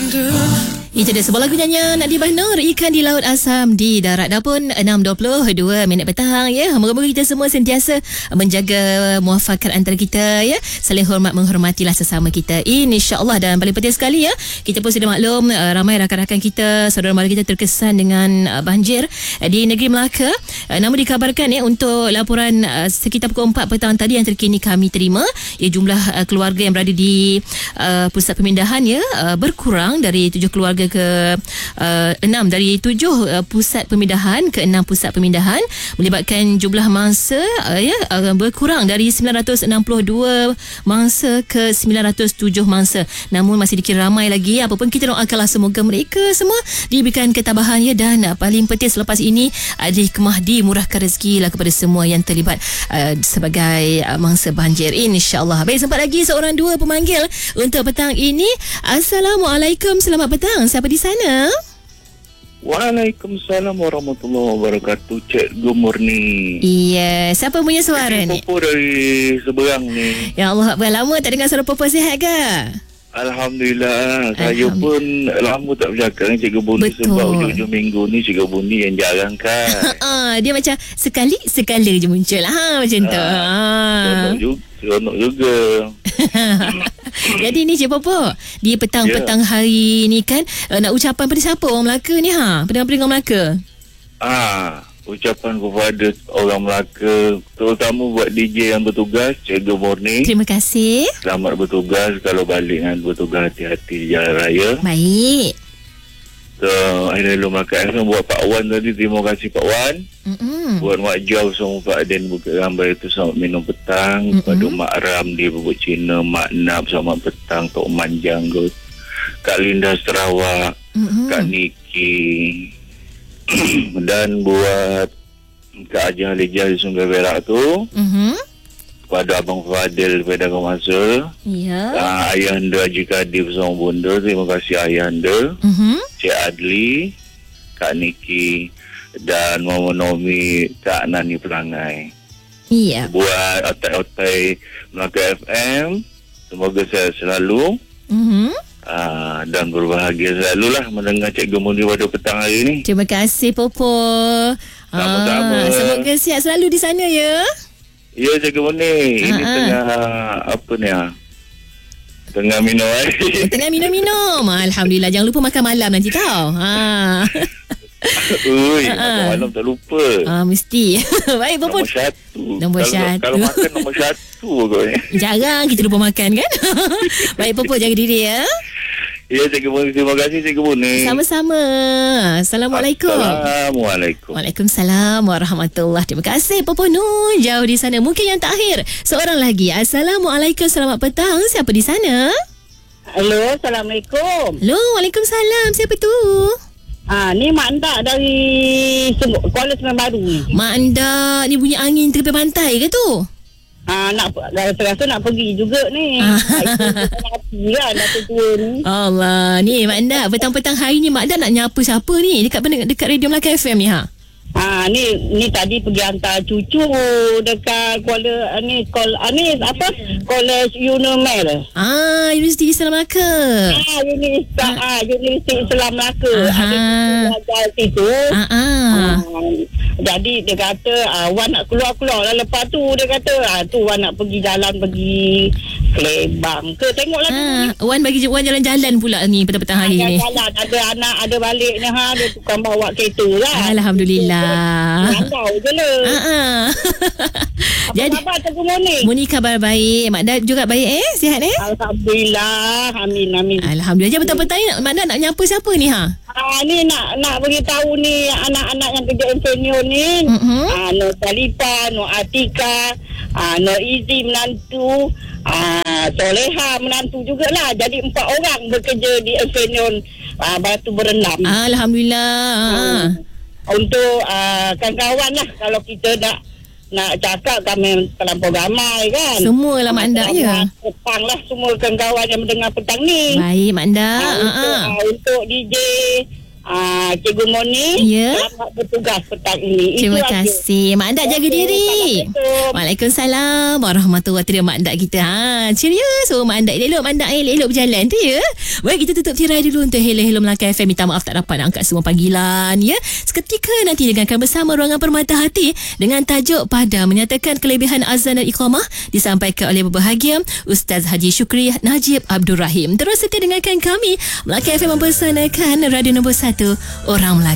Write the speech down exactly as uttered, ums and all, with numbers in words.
Itu dia sebuah lagu nyanyian Nadia Bahnur, Ikan di Laut Asam di Darat. Dah pun enam dua puluh dua minit petang ya. Moga-moga kita semua sentiasa menjaga muafakat antara kita ya. Saling hormat menghormatilah sesama kita, insya-Allah. Dan paling penting sekali ya, kita pun sudah maklum ramai rakan-rakan kita, saudara mara kita terkesan dengan banjir di negeri Melaka. Namun dikabarkan ya, untuk laporan sekitar pukul empat petang tadi yang terkini kami terima, ya, jumlah keluarga yang berada di uh, pusat pemindahan ya uh, berkurang dari tujuh keluarga ke uh, enam, dari tujuh uh, pusat pemindahan ke enam pusat pemindahan, melibatkan jumlah mangsa uh, ya uh, berkurang dari sembilan ratus enam puluh dua mangsa ke sembilan ratus tujuh mangsa. Namun masih dikira ramai lagi. Apapun kita doakanlah semoga mereka semua diberikan ketabahan ya, dan uh, paling penting selepas ini uh, dihikmah dimurahkan rezeki lah kepada semua yang terlibat uh, sebagai uh, mangsa banjir, insya-Allah. Baik, sempat lagi seorang dua pemanggil untuk petang ini. Assalamualaikum, selamat petang. Siapa di sana? Waalaikumsalam warahmatullahi wabarakatuh. Cikgu Murni. Iya, siapa punya suara Cikgu ni? Popo dari seberang ni. Ya Allah, berapa lama tak dengar suara Popo, sihat ke? Alhamdulillah. Saya Alhamdulillah. pun lama tak bercakap dengan Cikgu Murni. Betul. Sebab hujung-hujung minggu ni Cikgu Murni yang jarang kan. Ah, dia macam sekali-sekala je muncul. Ha, macam tu. Seronok Ha. juga. Seronok juga. Jadi ni Cik Popo, di petang-petang Ya. hari ni kan, uh, nak ucapan pada siapa orang Melaka ni ha? Pendengar-pendengar Melaka. Ah, ucapan kepada orang Melaka, terutama buat D J yang bertugas, Cikgu Murni. Terima kasih. Selamat bertugas. Kalau balik dengan bertugas, hati-hati di jalan raya. Baik. So, Akhirnya Lalu Melaka F M buat Pak Wan tadi. Terima kasih Pak Wan. Mm-mm. Buat Mak Jau sama Pak Aden buka gambar itu, selamat minum petang. Mm-mm. Kepada Mak Ram di Bubuk Cina, Mak Nap selamat petang, Tok Manjang, Kak Linda Sarawak, Mm-mm. Kak Niki. Dan buat Kak Ajah Lijah di Sungai Berak tu, Mhm. kepada Abang Fadil Pedagang Masa, Ya. uh, Ayahanda Haji Kadir bersama Bunda. Terima kasih Ayahanda, Mhm. Cik Adli, Kak Niki, dan Mama Nomi, Kak Nani Pelangai. Iya. Buat otai-otai Melaka F M, semoga saya selalu Mhm. uh, dan berbahagia selalulah mendengar Cikgu Murni pada petang hari ni. Terima kasih Popo. Sama-sama. Ah, semoga sihat selalu di sana ya. Ya Cikgu Murni, ini Ha-ha. tengah apa ni ah? Tengah minum air. Tengah minum-minum. Alhamdulillah, jangan lupa makan malam nanti tau. Ha. Ui, Ha-ha. makan malam tak lupa. Ah, mesti. Baik Popo. Nombor satu. Nombor kalau, satu. Kalau makan nombor satu agaknya. Jarang kita lupa makan kan. Baik Popo, jaga diri ya. Ya Cikgu Murni, terima kasih Cikgu Murni. Sama-sama. Assalamualaikum. Assalamualaikum. Waalaikumsalam warahmatullahi. Terima kasih Popo Nur jauh di sana. Mungkin yang terakhir, seorang lagi. Assalamualaikum, selamat petang. Siapa di sana? Halo, Assalamualaikum. Hello, Waalaikumsalam. Siapa tu? Ah, ni Mak Andak dari Sungguh, Kuala Sungai Baru ni. Mak Anda ni bunyi angin tepi pantai ke tu? Ah, nak rasa-rasa nak pergi juga ni. Ah. Hati kan dah tua ni. Allah, ni Mak Anda petang-petang hari ni Mak Anda nak nyapa siapa ni dekat dekat Radio Melaka F M ni ha? Ah, ni ni tadi pergi hantar cucu dekat Kuala ah, ni kol ah, ni apa? College Unimel. Ah, Universiti Islam Melaka. Ah, Universiti ah, Universiti Islam Melaka. Aha. Ada belajar situ. Ah ah. Ah, jadi dia kata ah, Wan nak keluar-keluar lah. Lepas tu dia kata ah, tu Wan nak pergi jalan pergi Kelebang ke tengoklah Ah, Wan bagi Wan jalan-jalan pula ni petang-petang hari ni. jalan ada anak ada balik ni ha dia tukang bawa kereta lah. Alhamdulillah. Randau je lah. Ah ah. Jadi Apa khabar Cikgu Murni? Muni kabar baik. Mak Dad juga baik eh? Sihat eh? Alhamdulillah. Amin amin. Alhamdulillah. Jangan petang-petang ni nak- Mak Dad nak nyapa siapa ni ha? Ah, ni nak nak bagi tahu ni anak-anak yang kerja interior ni. Mhm. Ah, Nur Salifa, Nur Atika, ah, Nur Izi menantu, ah, Soleha menantu jugalah. Jadi empat orang bekerja di interior ah, Batu Berendam. Alhamdulillah. Ah. Untuk uh, kawan-kawan lah kalau kita nak nak cakap kami terlampau ramai kan. Semua lah Mak Anda ya. Petang lah semua kawan-kawan yang mendengar petang ni. Baik Mak Anda. Uh, Ah untuk, ah. uh, untuk D J uh, Cikgu Moni. Ya. Selamat bertugas petang ini. Terima Itu kasih. Mak Andak jaga diri. Assalamualaikum. Waalaikumsalam warahmatullahi wabarakatuh. Mak Andak kita. Ha, ceria. So Mak Andak elok, Mak Andak elok berjalan tu ya. Baik, kita tutup tirai dulu untuk Hello Hello Melaka F M. Minta maaf tak dapat nak angkat semua panggilan ya. Seketika nanti dengarkan bersama Ruangan Permata Hati dengan tajuk Pada menyatakan kelebihan azan dan iqamah disampaikan oleh berbahagia Ustaz Haji Syukri Najib Abdul Rahim. Terus setia dengarkan kami. Melaka F M mempersanakan radio nombor satu Orang Melaka.